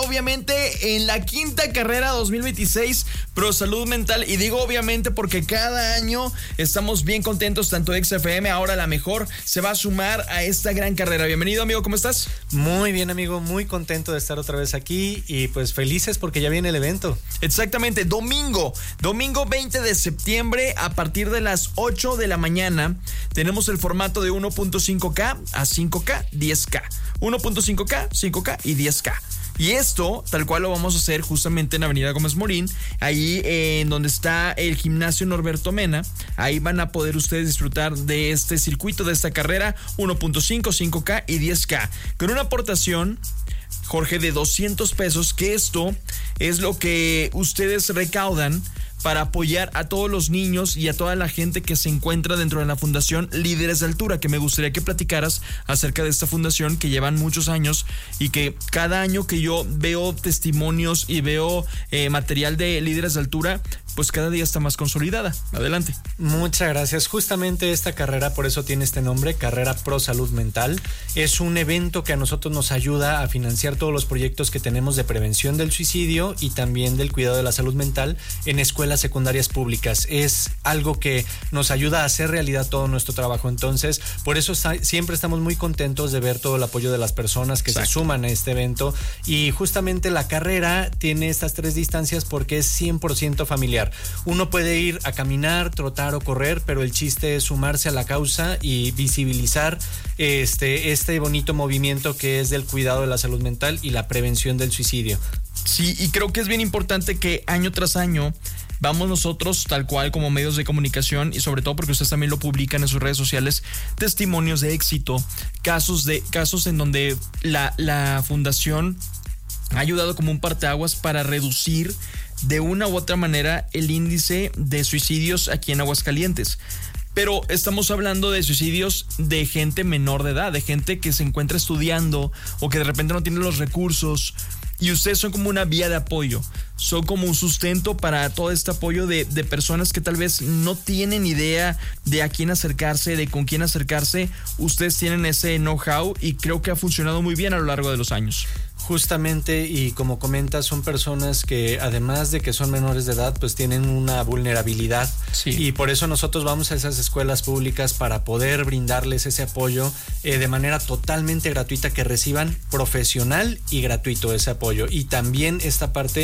obviamente en la quinta carrera 2026 Pro Salud Mental, y digo obviamente porque cada año estamos bien contentos, tanto XFM, ahora la mejor, se va a sumar a esta gran carrera. Bienvenido, amigo, ¿cómo estás? Muy bien, amigo, muy contento de estar otra vez aquí y pues felices porque ya viene el evento. Exactamente, domingo 20 de septiembre a partir de las 8 de la mañana tenemos el formato de 1.5K a 5K, 10K, 1.5K, 5K y 10K. Y esto, tal cual lo vamos a hacer justamente en Avenida Gómez Morín, ahí en donde está el gimnasio Norberto Mena. Ahí van a poder ustedes disfrutar de este circuito, de esta carrera 1.5, 5K y 10K. Con una aportación, Jorge, de 200 pesos, que esto es lo que ustedes recaudan para apoyar a todos los niños y a toda la gente que se encuentra dentro de la Fundación Líderes de Altura, que me gustaría que platicaras acerca de esta fundación que llevan muchos años y que cada año que yo veo testimonios y veo material de Líderes de Altura, pues cada día está más consolidada. Adelante. Muchas gracias. Justamente esta carrera, por eso tiene este nombre, Carrera Pro Salud Mental. Es un evento que a nosotros nos ayuda a financiar todos los proyectos que tenemos de prevención del suicidio y también del cuidado de la salud mental en escuelas secundarias públicas. Es algo que nos ayuda a hacer realidad todo nuestro trabajo. Entonces, por eso siempre estamos muy contentos de ver todo el apoyo de las personas que se suman a este evento. Y justamente la carrera tiene estas 3 distancias porque es 100% familiar. Uno puede ir a caminar, trotar o correr, pero el chiste es sumarse a la causa y visibilizar este bonito movimiento que es del cuidado de la salud mental y la prevención del suicidio. Sí, y creo que es bien importante que año tras año vamos nosotros, tal cual como medios de comunicación, y sobre todo porque ustedes también lo publican en sus redes sociales, testimonios de éxito, casos en donde la fundación ha ayudado como un parteaguas para reducir de una u otra manera el índice de suicidios aquí en Aguascalientes. Pero estamos hablando de suicidios de gente menor de edad, de gente que se encuentra estudiando o que de repente no tiene los recursos. Y ustedes son como una vía de apoyo, son como un sustento para todo este apoyo de personas que tal vez no tienen idea de a quién acercarse, de con quién acercarse. Ustedes tienen ese know-how y creo que ha funcionado muy bien a lo largo de los años. Justamente, y como comentas, son personas que además de que son menores de edad, pues tienen una vulnerabilidad. Sí. Y por eso nosotros vamos a esas escuelas públicas para poder brindarles ese apoyo de manera totalmente gratuita, que reciban profesional y gratuito ese apoyo. Y también esta parte,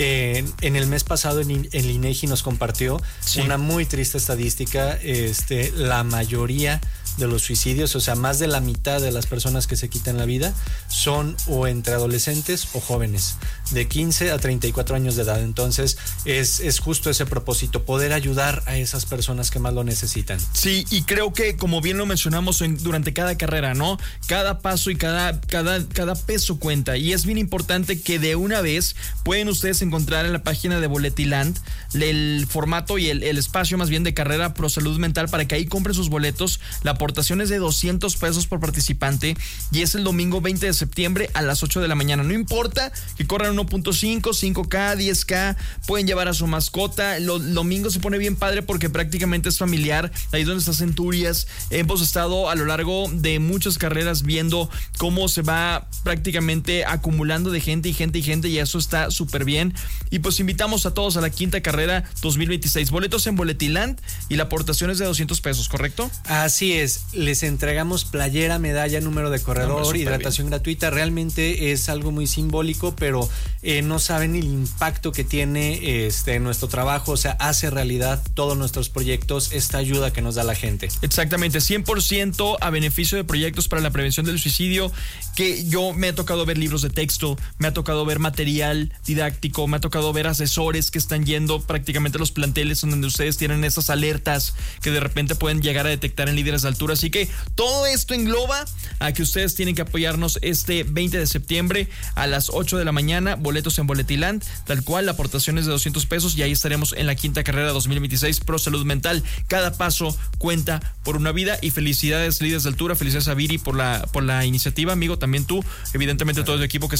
en el mes pasado el INEGI nos compartió una muy triste estadística. La mayoría de los suicidios, o sea, más de la mitad de las personas que se quitan la vida son o entre adolescentes o jóvenes de 15 a 34 años de edad. Entonces es justo ese propósito, poder ayudar a esas personas que más lo necesitan. Sí, y creo que como bien lo mencionamos durante cada carrera, ¿no? Cada paso y cada peso cuenta, y es bien importante que de una vez pueden ustedes encontrar en la página de Boletiland el formato y el espacio más bien de Carrera Pro Salud Mental para que ahí compren sus boletos. La aportación es de 200 pesos por participante y es el domingo 20 de septiembre a las 8 de la mañana. No importa que corran 1.5, 5K, 10K, pueden llevar a su mascota. El domingo se pone bien padre porque prácticamente es familiar. Ahí es donde está Centurias. Hemos estado a lo largo de muchas carreras viendo cómo se va prácticamente acumulando de gente y eso está súper bien. Y pues invitamos a todos a la quinta carrera 2026. Boletos en Boletiland y la aportación es de 200 pesos, ¿correcto? Así es. Les entregamos playera, medalla, número de corredor, hidratación gratuita. Realmente es algo muy simbólico, pero no saben el impacto que tiene nuestro trabajo. O sea, hace realidad todos nuestros proyectos, esta ayuda que nos da la gente. Exactamente, 100% a beneficio de proyectos para la prevención del suicidio, que yo me ha tocado ver libros de texto, me ha tocado ver material didáctico, me ha tocado ver asesores que están yendo prácticamente a los planteles donde ustedes tienen esas alertas que de repente pueden llegar a detectar en Líderes de Altura. Así que todo esto engloba a que ustedes tienen que apoyarnos este 20 de septiembre a las 8 de la mañana, boletos en Boletiland, tal cual, la aportación es de 200 pesos y ahí estaremos en la quinta carrera 2026 Pro Salud Mental. Cada paso cuenta por una vida y felicidades Líderes de Altura, felicidades a Viri por la iniciativa, amigo, también tú, evidentemente todo el equipo que siempre está al pie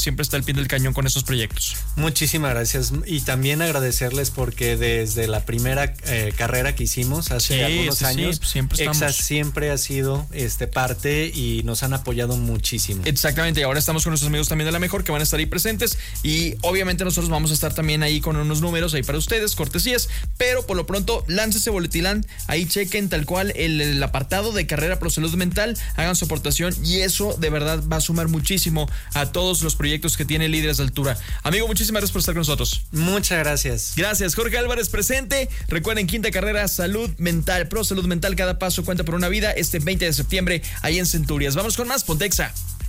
pie del cañón con estos proyectos. Muchísimas gracias y también agradecerles porque desde la primera carrera que hicimos hace algunos años, siempre EXA siempre ha sido parte y nos han apoyado muchísimo. Exactamente, y ahora estamos con nuestros amigos también de La Mejor que van a estar ahí presentes y obviamente nosotros vamos a estar también ahí con unos números ahí para ustedes, cortesías, pero por lo pronto láncese Boletilán, ahí chequen tal cual el apartado de Carrera Pro Salud Mental, hagan su aportación y eso de verdad va a sumar muchísimo a todos los proyectos que tiene Líderes de Altura. Amigo, muchísimas gracias por estar con nosotros. Muchas gracias. Gracias, Jorge Álvarez presente. Recuerden, quinta carrera Salud Mental, Pro Salud Mental, cada paso cuenta por una vida, este 20 de septiembre ahí en Centurias. Vamos con más, Pontexa.